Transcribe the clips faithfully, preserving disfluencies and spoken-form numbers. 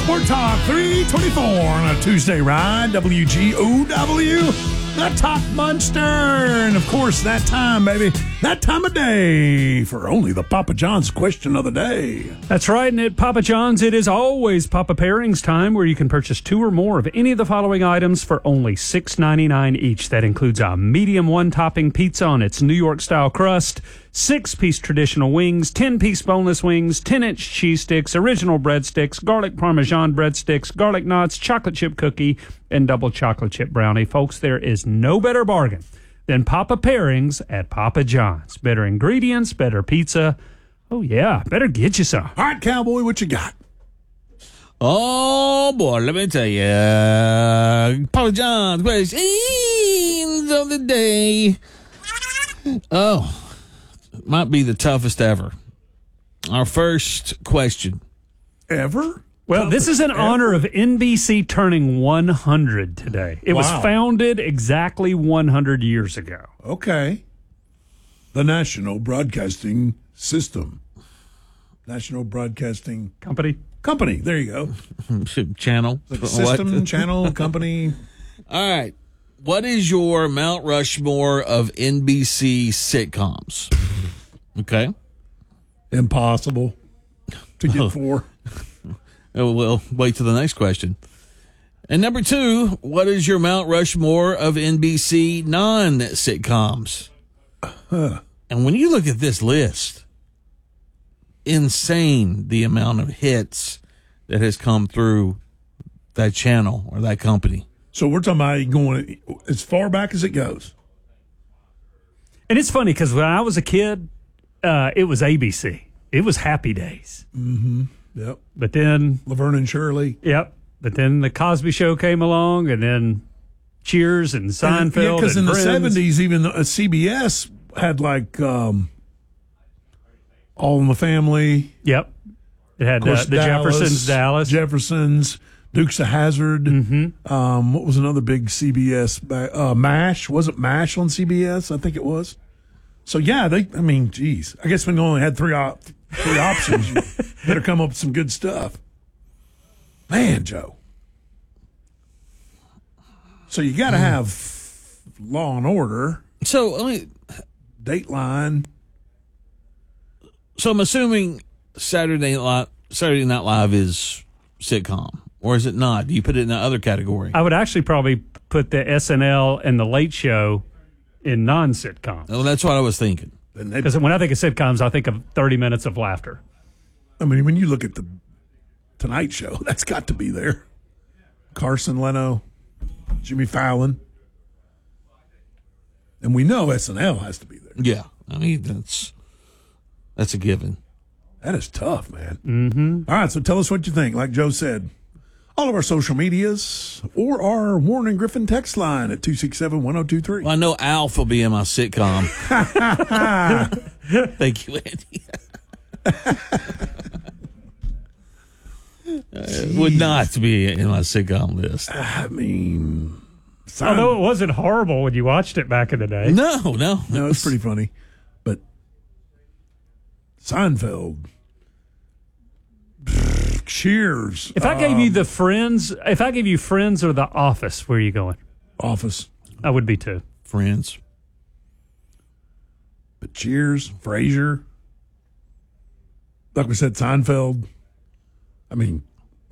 Sport Talk three twenty-four on a Tuesday ride. W G O W, the Talk Monster. And, of course, that time, baby, that time of day for only the Papa John's question of the day. That's right. And at Papa John's, it is always Papa Pairings time, where you can purchase two or more of any of the following items for only six ninety-nine each. That includes a medium one-topping pizza on its New York-style crust, six-piece traditional wings, ten-piece boneless wings, ten-inch cheese sticks, original breadsticks, garlic parmesan breadsticks, garlic knots, chocolate chip cookie, and double chocolate chip brownie. Folks, there is no better bargain than Papa Pairings at Papa John's. Better ingredients, better pizza. Oh, yeah, better get you some. All right, Cowboy, what you got? Oh, boy, let me tell you. Uh, Papa John's questions of the day. Oh. Might be the toughest ever. Our first question. Ever? Well, Toughest this is in ever? honor of N B C turning one hundred today. It was Wow. founded exactly one hundred years ago. Okay. The National Broadcasting System. National Broadcasting Company? Company. There you go. Channel. Like system, What? channel, company. All right. What is your Mount Rushmore of N B C sitcoms? Okay. Impossible to get four. Oh, well, wait till the next question. And number two, what is your Mount Rushmore of N B C non-sitcoms? Huh. And when you look at this list, insane the amount of hits that has come through that channel or that company. So we're talking about going as far back as it goes. And it's funny because when I was a kid, uh, it was A B C. It was Happy Days. Mm-hmm. Yep. But then, Laverne and Shirley. yep. But then the Cosby Show came along, and then Cheers and Seinfeld. Yeah, because and in the Friends. seventies, even uh, C B S had like um, All in the Family. Yep. It had Of course, uh, the Dallas, Jeffersons, Dallas. Jeffersons, Dukes of Hazzard. Mm-hmm. Um, what was another big C B S? Ba- Uh, MASH. Was it MASH on C B S? I think it was. So, yeah, they. I mean, geez. I guess when you only had three, op- three options, you better come up with some good stuff. Man, Joe. So you got to have Law and Order, So, let me, Dateline. so I'm assuming Saturday Night Live, Saturday Night Live is sitcom, or is it not? Do you put it in the other category? I would actually probably put the S N L and the Late Show in non-sitcoms. Well, that's what I was thinking. And they, Because when I think of sitcoms, I think of thirty minutes of laughter. I mean, when you look at the Tonight Show, that's got to be there. Carson, Leno, Jimmy Fallon. And we know S N L has to be there. Yeah, I mean that's that's a given. That is tough, man. Mm-hmm. All right, so tell us what you think. Like Joe said, all of our social medias or our Warren and Griffin text line at two six seven, one oh two three. Well, I know Alf will be in my sitcom. Thank you, Andy. uh, would not be in my sitcom list. I mean, Sein- Although it wasn't horrible when you watched it back in the day. No, no, no, it's pretty funny. But Seinfeld, pfft, Cheers, If I gave you the Friends, if I gave you Friends or The Office, where are you going? Office, I would be too. Friends. but Cheers, Frasier, like we said, Seinfeld. I mean,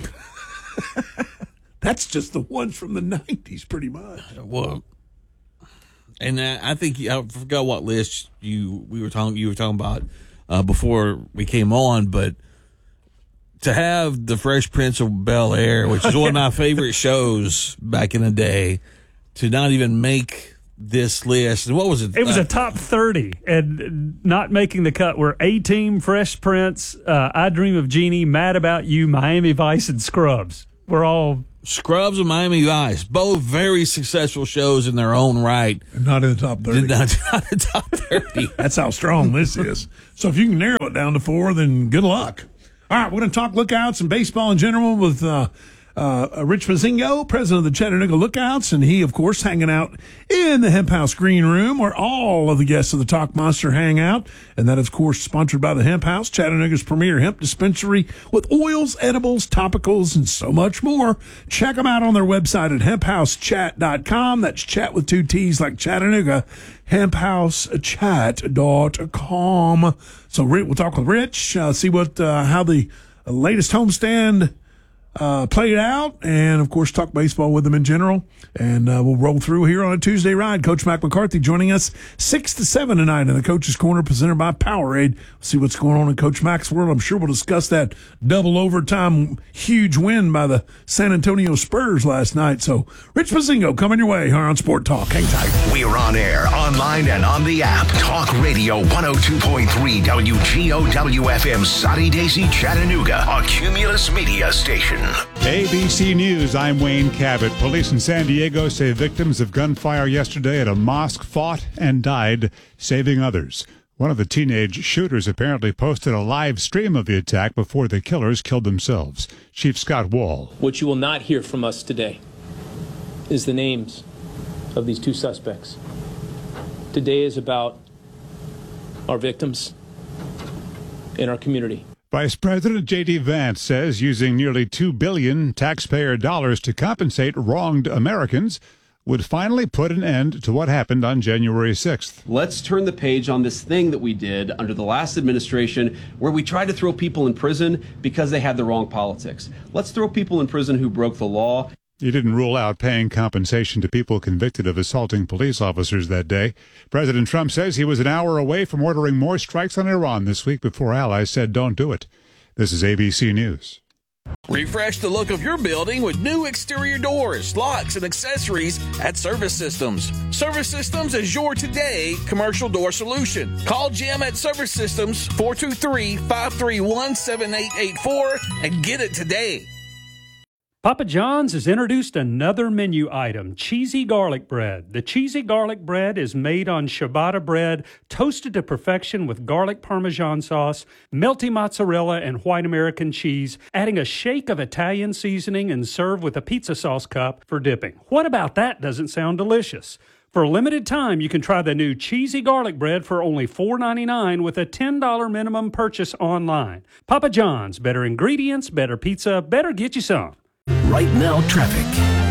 that's just the ones from the nineties, pretty much. Well, and uh, I think you, I forgot what list you we were talking you were talking about uh, before we came on, but to have the Fresh Prince of Bel Air, which is one of my favorite shows back in the day, to not even make this list. And what was it? It was Uh, a top thirty, and not making the cut were A-Team, Fresh Prince, uh, I Dream of Jeannie, Mad About You, Miami Vice, and Scrubs. We're all Scrubs and Miami Vice, both very successful shows in their own right. Not in the top thirty. Did not, not the top thirty. That's how strong this is. So if you can narrow it down to four, then good luck. All right, we're going to talk lookouts and baseball in general with uh, uh, Rich Mazingo, president of the Chattanooga Lookouts, and he, of course, hanging out in the Hemp House Green Room, where all of the guests of the Talk Monster hang out. And that, of course, sponsored by the Hemp House, Chattanooga's premier hemp dispensary with oils, edibles, topicals, and so much more. Check them out on their website at hemp house chat dot com. That's chat with two T's like Chattanooga. hemp house chat dot com. So we'll talk with Rich, uh, see what uh, how the latest homestand uh, played out, and, of course, talk baseball with them in general. And uh, we'll roll through here on a Tuesday ride. Coach Mac McCarthy joining us six to seven tonight in the Coach's Corner presented by Powerade. See what's going on in Coach Mac's world. I'm sure we'll discuss that double overtime huge win by the San Antonio Spurs last night. So, Rich Mazingo coming your way here on Sport Talk. Hang tight. We're on air, online, and on the app. Talk Radio one oh two point three W G O W F M, Sunny Daisy, Chattanooga, a Cumulus Media station. A B C News, I'm Wayne Cabot. Police in San Diego say victims of gunfire yesterday at a mosque fought and died, saving others. One of the teenage shooters apparently posted a live stream of the attack before the killers killed themselves. Chief Scott Wall. What you will not hear from us today is the names of these two suspects. Today is about our victims in our community. Vice President J D. Vance says using nearly two billion dollars taxpayer dollars to compensate wronged Americans would finally put an end to what happened on January sixth. Let's turn the page on this thing that we did under the last administration where we tried to throw people in prison because they had the wrong politics. Let's throw people in prison who broke the law. He didn't rule out paying compensation to people convicted of assaulting police officers that day. President Trump says he was an hour away from ordering more strikes on Iran this week before allies said don't do it. This is A B C News. Refresh the look of your building with new exterior doors, locks, and accessories at Service Systems. Service Systems is your today commercial door solution. Call Jim at Service Systems, four two three, five three one, seven eight eight four, and get it today. Papa John's has introduced another menu item, cheesy garlic bread. The cheesy garlic bread is made on ciabatta bread, toasted to perfection with garlic Parmesan sauce, melty mozzarella, and white American cheese, adding a shake of Italian seasoning and served with a pizza sauce cup for dipping. What about that doesn't sound delicious? For a limited time, you can try the new cheesy garlic bread for only four ninety-nine with a ten dollars minimum purchase online. Papa John's, better ingredients, better pizza, better get you some. Right now, traffic.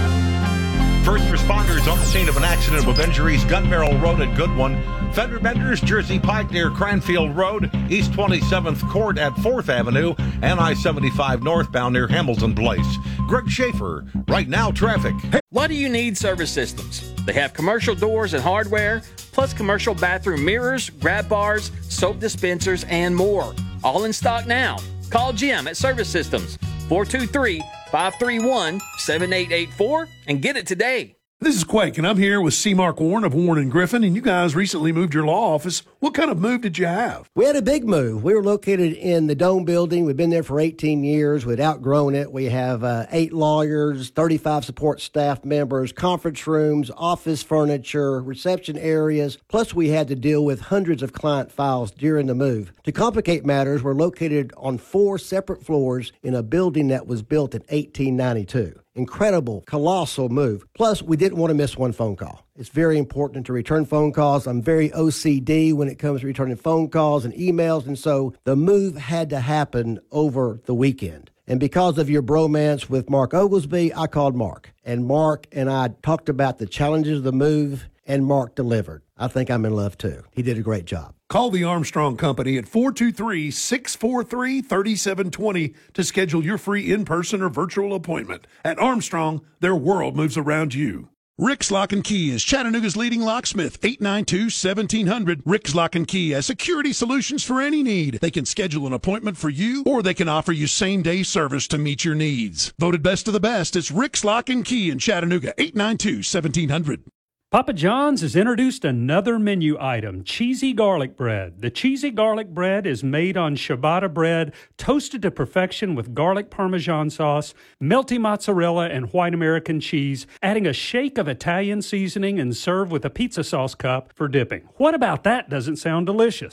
First responders on the scene of an accident with injuries. Gun Barrel Road at Goodwin. Fender Benders, Jersey Pike near Cranfield Road. East twenty-seventh Court at fourth Avenue. And I seventy-five northbound near Hamilton Place. Greg Schaefer, Right Now Traffic. Why do you need Service Systems? They have commercial doors and hardware, plus commercial bathroom mirrors, grab bars, soap dispensers, and more. All in stock now. Call Jim at Service Systems, four two three, five three one, seven eight eight four, and get it today. This is Quake, and I'm here with C. Mark Warren of Warren and Griffin, and you guys recently moved your law office. What kind of move did you have? We had a big move. We were located in the Dome building. We've been there for eighteen years. We'd outgrown it. We have uh, eight lawyers, thirty-five support staff members, conference rooms, office furniture, reception areas. Plus, we had to deal with hundreds of client files during the move. To complicate matters, we're located on four separate floors in a building that was built in eighteen ninety-two. Incredible, colossal move. Plus, we didn't want to miss one phone call. It's very important to return phone calls. I'm very O C D when it comes to returning phone calls and emails, and so the move had to happen over the weekend. And because of your bromance with Mark Oglesby, I called Mark. And Mark and I talked about the challenges of the move, and Mark delivered. I think I'm in love, too. He did a great job. Call the Armstrong Company at four two three, six four three, three seven two zero to schedule your free in-person or virtual appointment. At Armstrong, their world moves around you. Rick's Lock and Key is Chattanooga's leading locksmith. eight nine two, one seven zero zero. Rick's Lock and Key has security solutions for any need. They can schedule an appointment for you, or they can offer you same-day service to meet your needs. Voted best of the best, it's Rick's Lock and Key in Chattanooga, eight nine two, one seven zero zero. Papa John's has introduced another menu item, cheesy garlic bread. The cheesy garlic bread is made on ciabatta bread, toasted to perfection with garlic Parmesan sauce, melty mozzarella, and white American cheese, adding a shake of Italian seasoning and served with a pizza sauce cup for dipping. What about that doesn't sound delicious?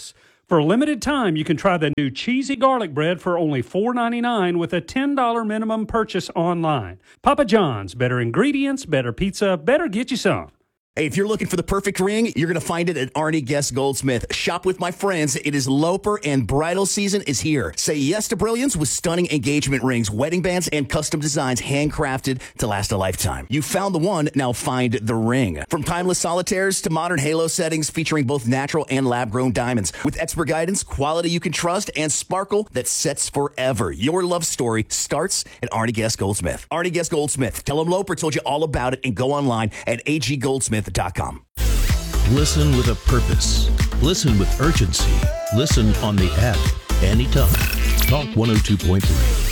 For a limited time, you can try the new cheesy garlic bread for only four ninety-nine with a ten dollars minimum purchase online. Papa John's, better ingredients, better pizza, better get you some. Hey, if you're looking for the perfect ring, you're going to find it at Arnie Guest Goldsmith. Shop with my friends. It is Loper and bridal season is here. Say yes to brilliance with stunning engagement rings, wedding bands, and custom designs handcrafted to last a lifetime. You found the one, now find the ring. From timeless solitaires to modern halo settings featuring both natural and lab-grown diamonds. With expert guidance, quality you can trust, and sparkle that sets forever. Your love story starts at Arnie Guest Goldsmith. Arnie Guest Goldsmith. Tell them Loper told you all about it and go online at a g goldsmith dot com. Listen with a purpose. Listen with urgency. Listen on the app anytime. Talk one oh two point three.